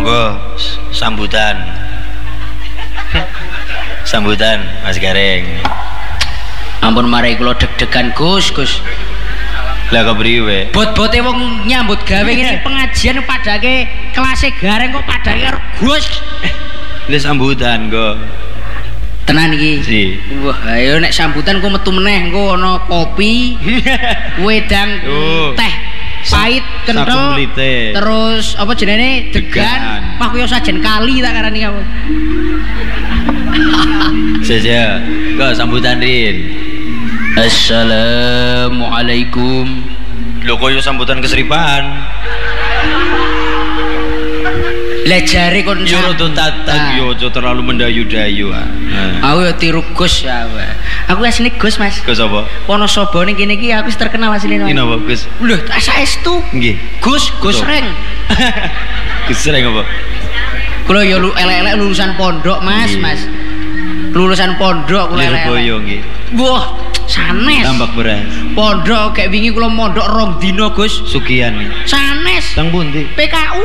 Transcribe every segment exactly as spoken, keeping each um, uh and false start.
Monggo sambutan. Sambutan Mas Gareng. Ampun mari kula deg-degan Gus, Gus. Lah kepriwe? Bot-bote wong nyambut gawe ngene pengajian padake kelase Gareng kok padake karo Gus. Lah sambutan kok. Tenan iki. Si. Wah, ayo nek sambutan ku metu meneh engko ana kopi, wedang oh. teh pahit kenthel terus apa jenenge degan mah kuwi sajen kali tak karani kamu. Saja kok sambutan Rin. Assalamualaikum. Lho koyo sambutan keseripan. Lah jare kon yo rada tatag yo aja terlalu mendayu-dayu. Aku yo tiru Gus ya. Aku asline Gus Mas. Gus apa? Wonosobo ning kene iki aku wis terkenal asline. Ini apa Gus? Lho saestu. Nggih. Gus Gus Reng. Gus Reng apa? Kula yo elek-elek lulusan pondok Mas, Mas. Lulusan pondok kula elek. Lirboyo nggih. Wah, sanes. Tambak beras. Pondok kayak wingi kula mondok rong dina Gus. Sugihan. Sanes. Teng pundi? P K U.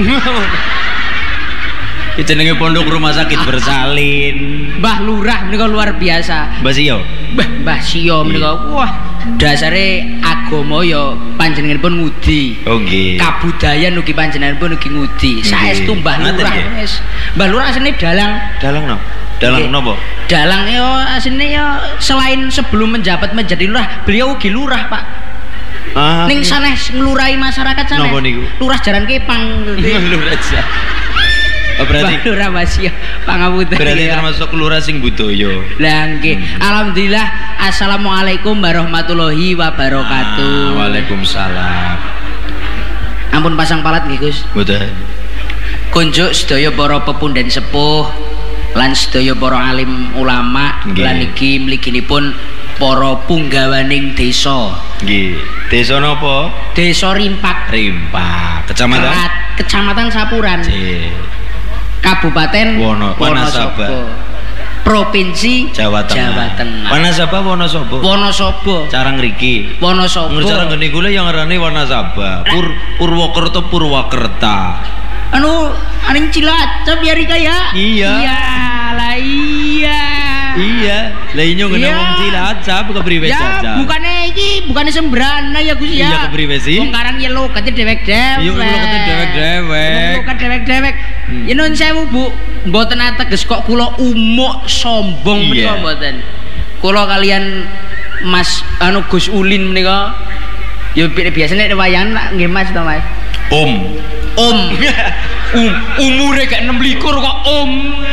Iki jenenge pondok rumah sakit bersalin. Mbah Lurah menika luar biasa. Mbah Sio. Mbah Mbah Sio menika wah dasare agama ya panjenenganipun ngudi. Oh nggih. Kabudayan ugi panjenenganipun ugi ngudi. Saestu Mbah Lurah wis. Mbah Lurah asline dalang. Dalang no? Dalang napa? Dalang yo asline yo selain sebelum menjabat menjadi lurah, beliau ugi lurah, Pak. Ah. Ning sanes nglurai masyarakat sanes. Napa niku? Lurah Jaran Kepang. Lurah aja. Oh, berarti lurah Masya pangapunten. Berarti ya. Termasuk lurah sing budaya. Lah nggih. Hmm. Alhamdulillah. Assalamualaikum warahmatullahi wabarakatuh. Ah, waalaikumsalam. Ampun pasang palat nggih Gus. Mboten. Kunjuk sedaya para pepundhen sepuh lan sedaya para alim ulama lan iki mliginipun para punggawaning desa. Nggih. Desa napa? Desa Rimpak. Rimpak. Kecamatan? Kerat, Kecamatan Sapuran. Nggih. Kabupaten Wono, Wonosobo. Provinsi Jawa Tengah. Jawa Tengah. Wonosobo Wonosobo. Wonosobo. Carang ngriki. Wonosobo. Ngerti ngene kula yang ngarani Wonosobo. Pur Purwokerto Purwakerta. Anu aning Cilacap ya Rika ya? Iya. Iya lah iya. Iya, lah inyo ngene wong Cilacap kepriwe ya, jajal. Bukane iki, bukane sembrana ya Gus ya. Iya kepriwe sih? Wong karang ya lokate dewek-dewek. Iya lokate dewek-dewek. Lokat dewek-dewek. Ya nun sewu Bu, mboten ateges kok kula umuk sombong menika mboten. Kula kalian Mas anu Gus Ulin menika ya biasane wayangan nggih Mas to Mas. Om. Om. um, umure gak enam likur kok Om.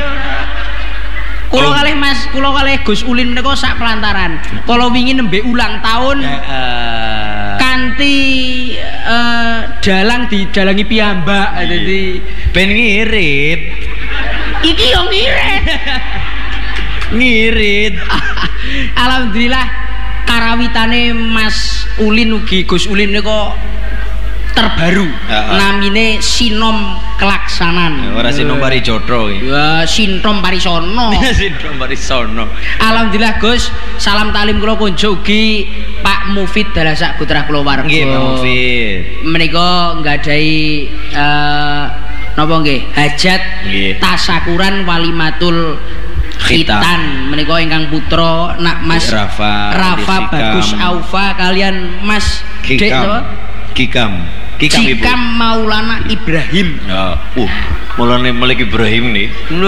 Kulo kalih Mas, kulo kalih Gus Ulin menika sak pelantaran. Kala wingi nembe ulang tahun uh, kanthi uh, dalang didalangi piyambak dadi ben ngirit. Iki yo ngirit. Ngirit. Alhamdulillah karawitane Mas Ulin ugi Gus Ulin menika terbaru. Uh, uh. Namine Sinom Kelaksanan. Ora Sinom Parijotro iki. Wah, Sintom Parisono. Sintom Parisono. Alhamdulillah Gus, salam talim kula kunjuk ugi Pak Mufid Dalasak Putra kula warga. Nggih, Pak Mufid. Menika nggadahi uh, napa nggih? Hajat nggih. Tasakuran Walimatul Khitan menika ingkang putra nak Mas Rafa, Rafa Bagus Aufa kalian Mas Dek napa? Kikam. Kikam Maulana Ibrahim. Ya, uh, Maulana Malik Ibrahim nih.